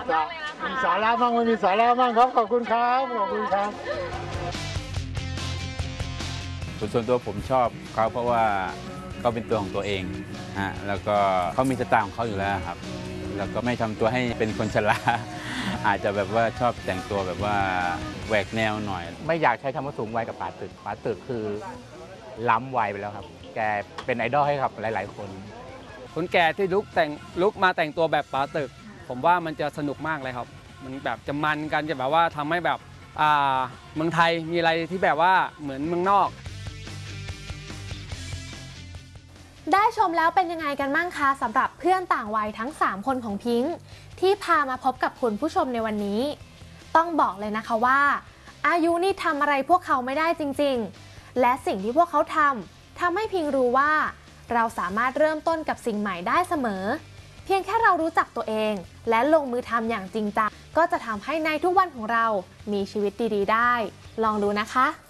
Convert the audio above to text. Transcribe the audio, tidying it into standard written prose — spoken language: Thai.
มากเลยนะคะมีสาระบ้างไม่มีสาระบ้างครับขอบคุณครับขอบคุณครับส่วนตัวผมชอบเขาเพราะว่าเขาเป็นตัวของตัวเองฮะแล้วก็เขามีสไตล์ของเขาอยู่แล้วครับแล้วก็ไม่ทำตัวให้เป็นคนฉลาด อาจจะแบบว่าชอบแต่งตัวแบบว่าแหวกแนวหน่อยไม่อยากใช้คำว่าสูงวัยกับป๋าตึกคือล้ำวัยไปแล้วครับแกเป็นไอดอลให้กับหลายๆคนคนแก่ที่ลุกมาแต่งตัวแบบป๋าตึกผมว่ามันจะสนุกมากเลยครับมันแบบจะมันกันจะแบบว่าทำให้แบบเมืองไทยมีอะไรที่แบบว่าเหมือนเมืองนอกได้ชมแล้วเป็นยังไงกันบ้างคะสำหรับเพื่อนต่างวัยทั้ง3คนของพิงค์ที่พามาพบกับคุณผู้ชมในวันนี้ต้องบอกเลยนะคะว่าอายุนี่ทำอะไรพวกเขาไม่ได้จริงๆและสิ่งที่พวกเขาทำให้พิงค์รู้ว่าเราสามารถเริ่มต้นกับสิ่งใหม่ได้เสมอเพียงแค่เรารู้จักตัวเองและลงมือทำอย่างจริงจังก็จะทำให้ในทุกวันของเรามีชีวิตดีๆได้ลองดูนะคะ